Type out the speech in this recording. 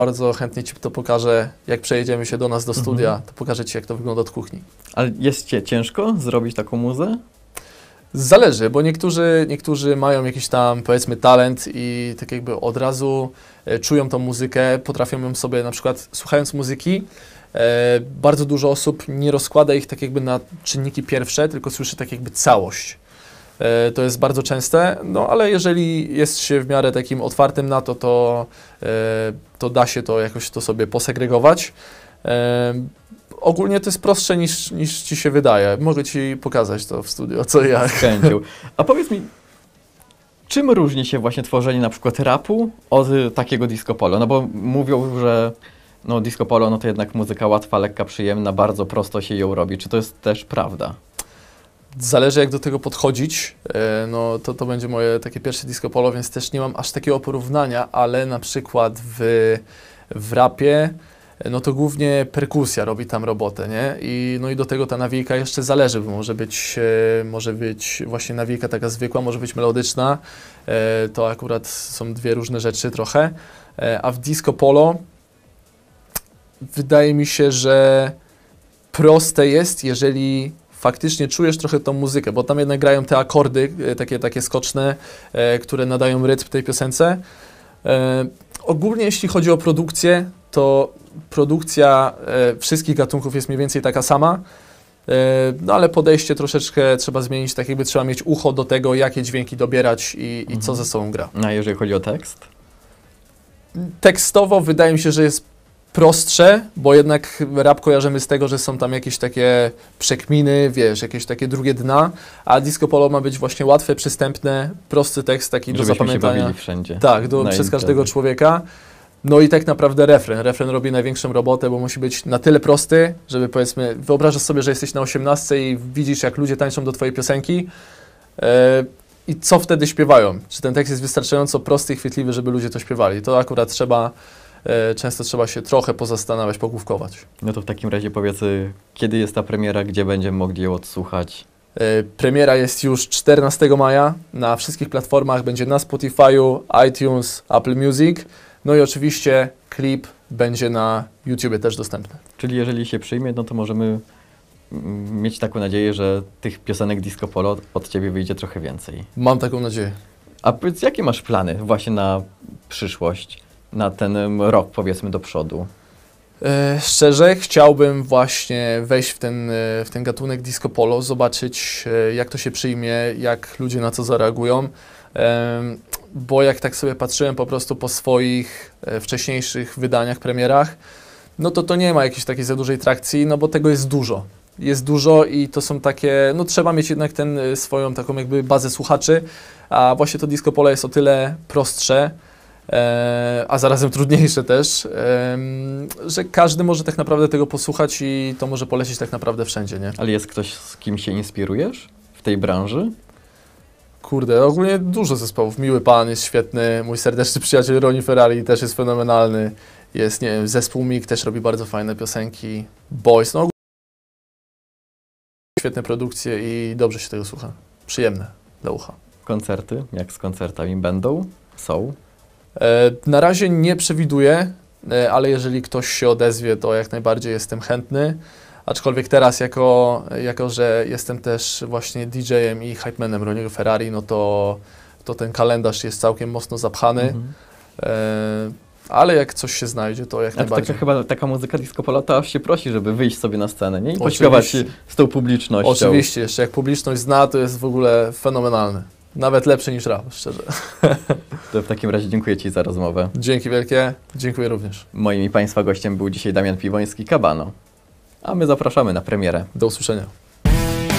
Bardzo chętnie Ci to pokażę, jak przejedziemy się do nas do studia, to pokażę Ci, jak to wygląda od kuchni. Ale jest Cię ciężko zrobić taką muzę? Zależy, bo niektórzy mają jakiś tam, powiedzmy, talent i tak jakby od razu czują tą muzykę, potrafią ją sobie na przykład, słuchając muzyki, bardzo dużo osób nie rozkłada ich tak jakby na czynniki pierwsze, tylko słyszy tak jakby całość. To jest bardzo częste, no ale jeżeli jest się w miarę takim otwartym na to, to da się to jakoś to sobie posegregować. Ogólnie to jest prostsze niż Ci się wydaje. Mogę Ci pokazać to w studio, co ja. Z chęcią. A powiedz mi, czym różni się właśnie tworzenie na przykład rapu od takiego disco polo? No bo mówią, że no disco polo no to jednak muzyka łatwa, lekka, przyjemna, bardzo prosto się ją robi. Czy to jest też prawda? Zależy, jak do tego podchodzić. No to będzie moje takie pierwsze disco polo, więc też nie mam aż takiego porównania, ale na przykład w rapie no to głównie perkusja robi tam robotę, nie? No i do tego ta nawijka jeszcze zależy, bo może być właśnie nawijka taka zwykła, może być melodyczna. To akurat są dwie różne rzeczy trochę. A w disco polo wydaje mi się, że proste jest, jeżeli faktycznie czujesz trochę tą muzykę, bo tam jednak grają te akordy, takie skoczne, które nadają rytm tej piosence. Ogólnie jeśli chodzi o produkcję, to produkcja wszystkich gatunków jest mniej więcej taka sama, no ale podejście troszeczkę trzeba zmienić, tak jakby trzeba mieć ucho do tego, jakie dźwięki dobierać i co ze sobą gra. A jeżeli chodzi o tekst? Tekstowo wydaje mi się, że jest prostsze, bo jednak rap kojarzymy z tego, że są tam jakieś takie przekminy, wiesz, jakieś takie drugie dna, a disco polo ma być właśnie łatwe, przystępne, prosty tekst taki do zapamiętania. Się bawili wszędzie. Tak, przez każdego człowieka. No i tak naprawdę refren robi największą robotę, bo musi być na tyle prosty, żeby powiedzmy, wyobrażasz sobie, że jesteś na 18 i widzisz, jak ludzie tańczą do twojej piosenki i co wtedy śpiewają. Czy ten tekst jest wystarczająco prosty i chwytliwy, żeby ludzie to śpiewali. To akurat często trzeba się trochę pozastanawiać, pogłówkować. No to w takim razie powiedz, kiedy jest ta premiera, gdzie będziemy mogli ją odsłuchać? Premiera jest już 14 maja na wszystkich platformach, będzie na Spotify'u, iTunes, Apple Music. No i oczywiście klip będzie na YouTubie też dostępny. Czyli jeżeli się przyjmie, no to możemy mieć taką nadzieję, że tych piosenek disco polo od Ciebie wyjdzie trochę więcej. Mam taką nadzieję. A powiedz, jakie masz plany właśnie na przyszłość, na ten rok powiedzmy do przodu? Szczerze chciałbym właśnie wejść w ten gatunek disco polo, zobaczyć jak to się przyjmie, jak ludzie na to zareagują. Bo jak tak sobie patrzyłem po prostu po swoich wcześniejszych wydaniach, premierach, no to nie ma jakiejś takiej za dużej trakcji, no bo tego jest dużo. Jest dużo i to są takie, no trzeba mieć jednak swoją taką jakby bazę słuchaczy, a właśnie to disco polo jest o tyle prostsze, a zarazem trudniejsze też, że każdy może tak naprawdę tego posłuchać i to może polecieć tak naprawdę wszędzie, nie? Ale jest ktoś, z kim się inspirujesz w tej branży? Kurde, ogólnie dużo zespołów. Miły Pan jest świetny, mój serdeczny przyjaciel Ronnie Ferrari też jest fenomenalny. Jest, nie wiem, zespół MIG też robi bardzo fajne piosenki. Boys, no świetne produkcje i dobrze się tego słucha. Przyjemne dla ucha. Koncerty, jak z koncertami będą? Są? Na razie nie przewiduję, ale jeżeli ktoś się odezwie, to jak najbardziej jestem chętny. Aczkolwiek teraz, jako że jestem też właśnie DJ-em i hypemanem Ronniego Ferrari, no to ten kalendarz jest całkiem mocno zapchany. Ale jak coś się znajdzie, to jak najbardziej. Chyba taka muzyka disco polo to aż się prosi, żeby wyjść sobie na scenę, nie? I pośpiewać z tą publicznością. Oczywiście, jeszcze jak publiczność zna, to jest w ogóle fenomenalne. Nawet lepszy niż rap, szczerze. To w takim razie dziękuję Ci za rozmowę. Dzięki wielkie, dziękuję również. Moim i Państwa gościem był dzisiaj Damian Piwoński, Kabano. A my zapraszamy na premierę. Do usłyszenia.